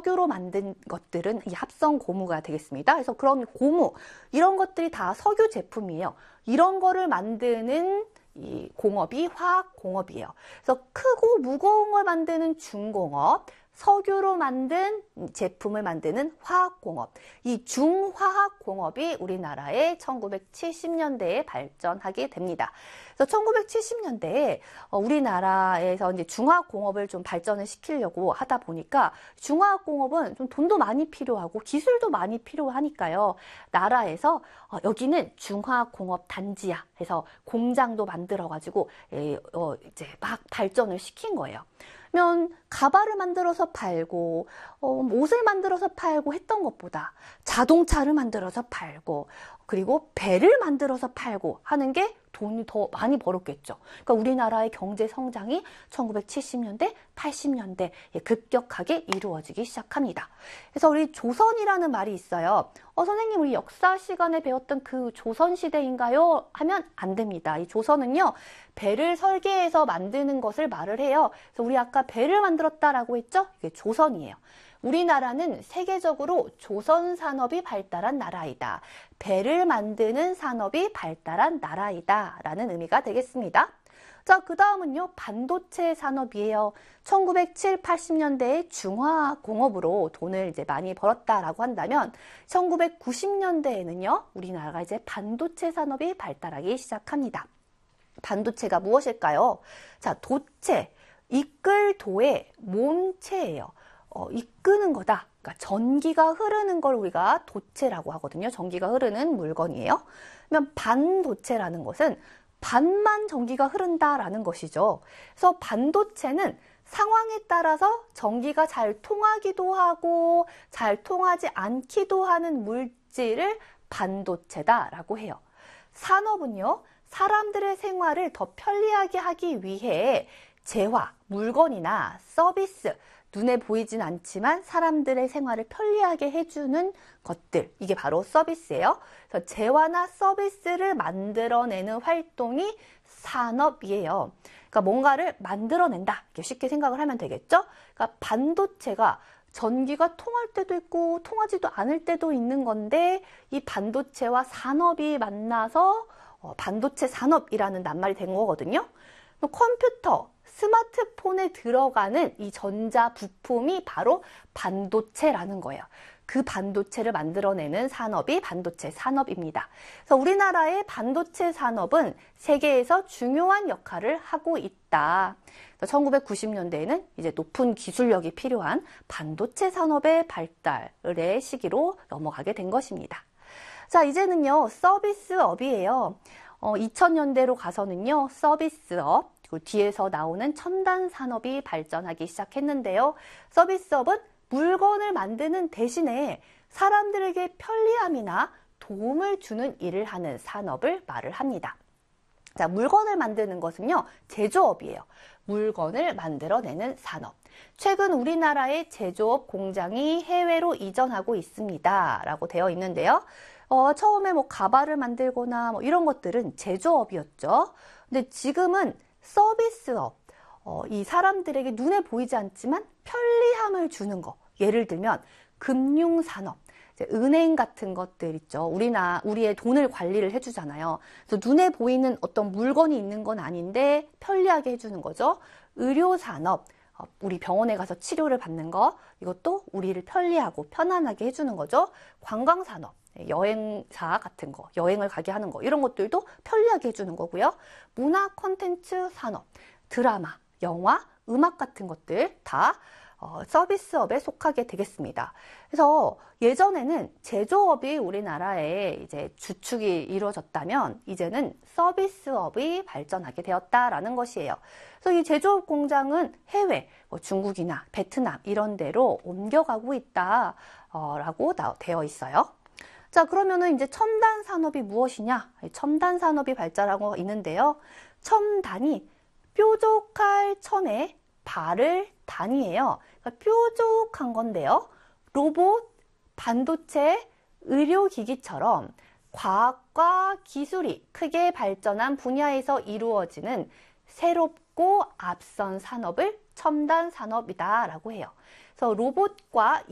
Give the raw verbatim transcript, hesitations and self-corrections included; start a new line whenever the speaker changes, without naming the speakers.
석유로 만든 것들은 이 합성 고무가 되겠습니다. 그래서 그런 고무, 이런 것들이 다 석유 제품이에요. 이런 거를 만드는 이 공업이 화학공업이에요. 그래서 크고 무거운 걸 만드는 중공업, 석유로 만든 제품을 만드는 화학공업, 이 중화학공업이 우리나라의 천구백칠십 년대에 발전하게 됩니다. 그래서 천구백칠십 년대에 우리나라에서 이제 중화학공업을 좀 발전을 시키려고 하다 보니까 중화학공업은 좀 돈도 많이 필요하고 기술도 많이 필요하니까요. 나라에서 여기는 중화학공업 단지야 해서 공장도 만들어가지고 이제 막 발전을 시킨 거예요. 면 가발을 만들어서 팔고 어, 옷을 만들어서 팔고 했던 것보다 자동차를 만들어서 팔고 그리고 배를 만들어서 팔고 하는 게 돈이 더 많이 벌었겠죠. 그러니까 우리나라의 경제 성장이 천구백칠십 년대, 팔십 년대 급격하게 이루어지기 시작합니다. 그래서 우리 조선이라는 말이 있어요. 어, 선생님, 우리 역사 시간에 배웠던 그 조선시대인가요? 하면 안 됩니다. 이 조선은요, 배를 설계해서 만드는 것을 말을 해요. 그래서 우리 아까 배를 만들었다라고 했죠? 이게 조선이에요. 우리나라는 세계적으로 조선 산업이 발달한 나라이다. 배를 만드는 산업이 발달한 나라이다. 라는 의미가 되겠습니다. 자, 그 다음은요, 반도체 산업이에요. 천구백칠, 팔십 년대에 중화공업으로 돈을 이제 많이 벌었다라고 한다면, 천구백구십 년대에는요, 우리나라가 이제 반도체 산업이 발달하기 시작합니다. 반도체가 무엇일까요? 자, 도체, 이끌 도의 몸체예요. 어, 이끄는 거다. 그러니까 전기가 흐르는 걸 우리가 도체라고 하거든요. 전기가 흐르는 물건이에요. 그러면 반도체라는 것은 반만 전기가 흐른다라는 것이죠. 그래서 반도체는 상황에 따라서 전기가 잘 통하기도 하고 잘 통하지 않기도 하는 물질을 반도체다라고 해요. 산업은요, 사람들의 생활을 더 편리하게 하기 위해 재화, 물건이나 서비스, 눈에 보이진 않지만 사람들의 생활을 편리하게 해주는 것들, 이게 바로 서비스예요. 그래서 재화나 서비스를 만들어내는 활동이 산업이에요. 그러니까 뭔가를 만들어낸다, 이렇게 쉽게 생각을 하면 되겠죠. 그러니까 반도체가 전기가 통할 때도 있고 통하지도 않을 때도 있는 건데, 이 반도체와 산업이 만나서 반도체 산업이라는 낱말이 된 거거든요. 컴퓨터, 스마트폰에 들어가는 이 전자 부품이 바로 반도체라는 거예요. 그 반도체를 만들어내는 산업이 반도체 산업입니다. 그래서 우리나라의 반도체 산업은 세계에서 중요한 역할을 하고 있다. 천구백구십 년대에는 이제 높은 기술력이 필요한 반도체 산업의 발달의 시기로 넘어가게 된 것입니다. 자, 이제는요, 서비스업이에요. 어, 이천 년대로 가서는요, 서비스업, 그리고 뒤에서 나오는 첨단 산업이 발전하기 시작했는데요. 서비스업은 물건을 만드는 대신에 사람들에게 편리함이나 도움을 주는 일을 하는 산업을 말을 합니다. 자, 물건을 만드는 것은요, 제조업이에요. 물건을 만들어내는 산업. 최근 우리나라의 제조업 공장이 해외로 이전하고 있습니다. 라고 되어 있는데요. 어, 처음에 뭐 가발을 만들거나 뭐 이런 것들은 제조업이었죠. 근데 지금은 서비스업, 어, 이 사람들에게 눈에 보이지 않지만 편리함을 주는 거. 예를 들면 금융산업, 이제 은행 같은 것들 있죠. 우리나 우리의 돈을 관리를 해주잖아요. 그래서 눈에 보이는 어떤 물건이 있는 건 아닌데 편리하게 해주는 거죠. 의료산업, 어, 우리 병원에 가서 치료를 받는 거, 이것도 우리를 편리하고 편안하게 해주는 거죠. 관광산업, 여행사 같은 거, 여행을 가게 하는 거, 이런 것들도 편리하게 해주는 거고요. 문화 콘텐츠 산업, 드라마, 영화, 음악 같은 것들 다 어, 서비스업에 속하게 되겠습니다. 그래서 예전에는 제조업이 우리나라에 이제 주축이 이루어졌다면 이제는 서비스업이 발전하게 되었다라는 것이에요. 그래서 이 제조업 공장은 해외, 뭐 중국이나 베트남 이런 데로 옮겨가고 있다라고 되어 있어요. 자, 그러면은 이제 첨단 산업이 무엇이냐? 첨단 산업이 발달하고 있는데요. 첨단이 뾰족할 첨에 발을 단위예요. 그러니까 뾰족한 건데요. 로봇, 반도체, 의료기기처럼 과학과 기술이 크게 발전한 분야에서 이루어지는 새롭고 앞선 산업을 첨단 산업이다라고 해요. 그래서 로봇과